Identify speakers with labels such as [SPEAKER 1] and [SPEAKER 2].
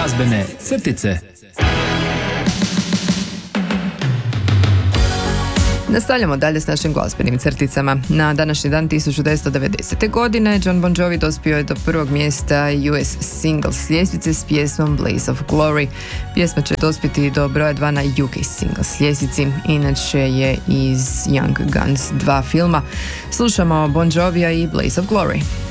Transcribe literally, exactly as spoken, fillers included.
[SPEAKER 1] Glazbene crtice.
[SPEAKER 2] Nastavljamo dalje s našim glazbenim crticama. Na današnji dan tisuću devetsto devedesete. godine Jon Bon Jovi dospio je do prvog mjesta U S Singles ljestvice s pjesmom Blaze of Glory. Pjesma će dospjeti do broja dva na U K Singles ljestvici, inače je iz Young Guns dva filma. Slušamo Bon Jovija i Blaze of Glory.